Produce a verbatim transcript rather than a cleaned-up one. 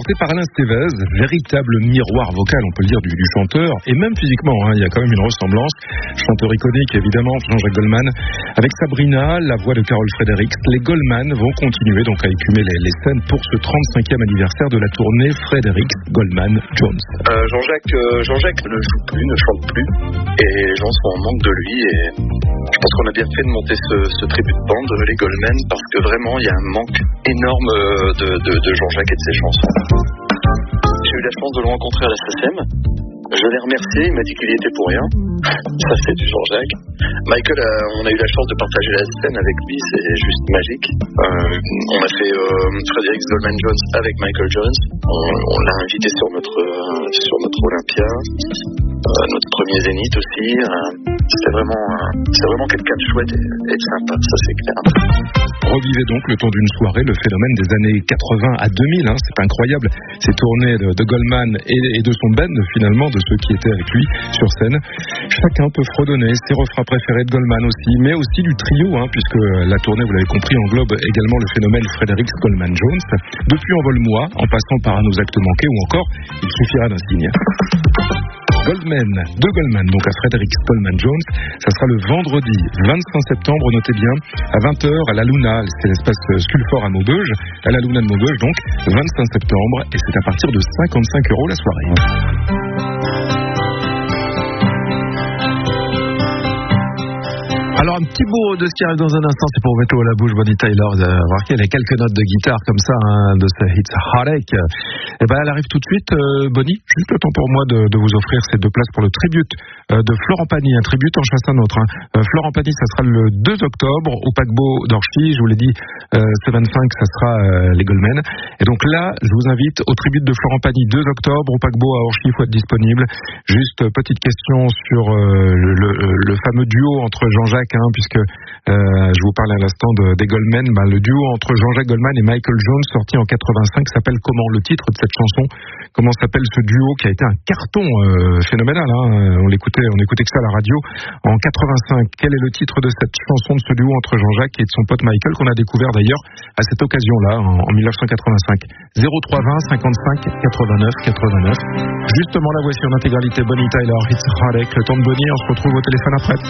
porté par Alain Stevez, véritable miroir vocal, on peut le dire, du, du chanteur, et même physiquement, hein, il y a quand même une ressemblance. Chanteur iconique, évidemment, Jean-Jacques Goldman. Avec Sabrina, la voix de Carol Fredericks, les Goldman vont continuer donc à écumer les, les scènes pour ce trente-cinquième anniversaire de la tournée Fredericks Goldman Jones. Euh, Jean-Jacques, euh, Jean-Jacques ne joue plus, ne chante plus, et les gens sont en manque de lui, et je pense qu'on a bien fait de monter ce, ce tribut de bande, les Goldman, parce que vraiment, il y a un manque énorme de, de, de Jean-Jacques et de ses chansons. J'ai eu la chance de le rencontrer à la S A C E M. Je l'ai remercié, il m'a dit qu'il y était pour rien. Ça, c'est du Jean-Jacques. Michael, a, on a eu la chance de partager la scène avec lui, c'est juste magique. Euh, on a fait euh, Fredericks Goldman Jones avec Michael Jones. On, on l'a invité sur notre, euh, sur notre Olympia, euh, notre premier Zénith aussi. Euh, c'est vraiment, euh, c'est vraiment quelqu'un de chouette et, et de sympa, ça c'est clair. Revivez donc le temps d'une soirée le phénomène des années quatre-vingts à deux mille, hein, c'est incroyable, ces tournées de, de Goldman et, et de son band finalement, de ceux qui étaient avec lui sur scène. Chacun peut fredonner ses refrains préférés de Goldman aussi, mais aussi du trio, hein, puisque la tournée, vous l'avez compris, englobe également le phénomène Fredericks Goldman Jones. Depuis Envole-moi, en passant par Un nos actes manqués ou encore Il suffira d'un signe. Goldman, de Goldman, donc à Fredericks Goldman Jones, ça sera le vendredi vingt-cinq septembre, notez bien, à vingt heures à la Luna, c'est l'espace Sculfort à Maubeuge, à la Luna de Maubeuge, donc vingt-cinq septembre, et c'est à partir de cinquante-cinq euros la soirée. Alors un petit bout de ce qui arrive dans un instant, c'est pour mettre l'eau à la bouche, Bonnie Tyler. Vous avez remarqué, elle a quelques notes de guitare comme ça, hein, de ce It's Heartache. Et ben elle arrive tout de suite, euh, Bonnie. Juste le temps pour moi de, de vous offrir ces deux places pour le tribute euh, de Florent Pagny. Un tribute en chasse un autre. Hein. Euh, Florent Pagny, ça sera le deux octobre au paquebot d'Orchy. Je vous l'ai dit, euh, ce vingt-cinq, ça sera euh, les Goldman. Et donc là, je vous invite au tribute de Florent Pagny, deux octobre au paquebot à Orchy. Il faut être disponible. Juste petite question sur euh, le, le, le fameux duo entre Jean-Jacques, hein, puisque euh, je vous parlais à l'instant de, des Goldman, bah, le duo entre Jean-Jacques Goldman et Michael Jones sorti en quatre-vingt-cinq s'appelle comment? Le titre de cette chanson, comment s'appelle ce duo qui a été un carton euh, phénoménal, hein, on l'écoutait, on écoutait que ça à la radio en quatre-vingt-cinq. Quel est le titre de cette chanson, de ce duo entre Jean-Jacques et de son pote Michael, qu'on a découvert d'ailleurs à cette occasion-là en, en mille neuf cent quatre-vingt-cinq? zéro trois vingt cinquante-cinq quatre-vingt-neuf quatre-vingt-neuf. Justement, la voici en intégralité, Bonnie Tyler, It's Heartache. Le temps de Bonnie, on se retrouve au téléphone après.